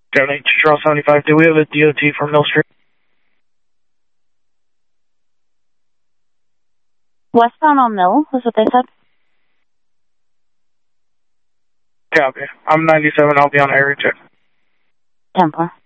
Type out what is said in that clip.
Donate to Charles 75. Do we have a DOT for Mill Street? Westbound on Mill, was what they said. Copy. I'm 97. I'll be on area check. 10-4.